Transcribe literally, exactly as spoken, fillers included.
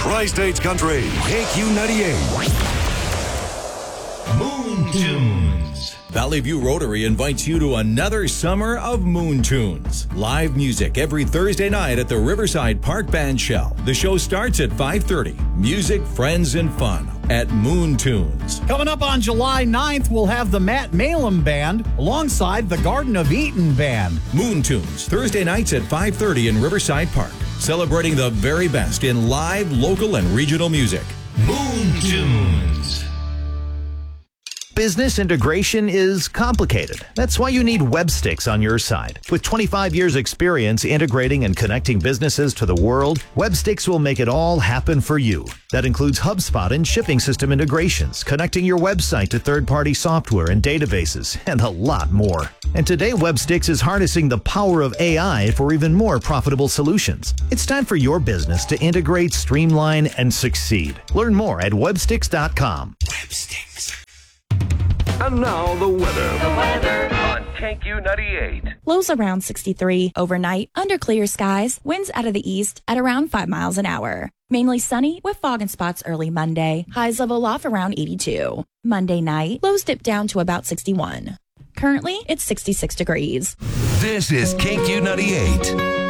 Tri-States Country, K Q ninety-eight. Moon Tunes. Valley View Rotary invites you to another summer of Moon Tunes. Live music every Thursday night at the Riverside Park Band Shell. The show starts at five thirty. Music, friends, and fun at Moon Tunes. Coming up on July ninth, we'll have the Matt Malum Band alongside the Garden of Eden Band. Moon Tunes, Thursday nights at five thirty in Riverside Park. Celebrating the very best in live, local, and regional music. Moon Tunes. Business integration is complicated. That's why you need Webstix on your side. With twenty-five years experience integrating and connecting businesses to the world, Webstix will make it all happen for you. That includes HubSpot and shipping system integrations, connecting your website to third-party software and databases, and a lot more. And today, Webstix is harnessing the power of A I for even more profitable solutions. It's time for your business to integrate, streamline, and succeed. Learn more at webstix dot com. Webstix. And now the weather. The weather on K Q ninety-eight. Lows around sixty-three. Overnight, under clear skies, winds out of the east at around five miles an hour. Mainly sunny with fog and spots early Monday. Highs level off around eighty-two. Monday night, lows dip down to about sixty-one. Currently, it's sixty-six degrees. This is K Q ninety-eight.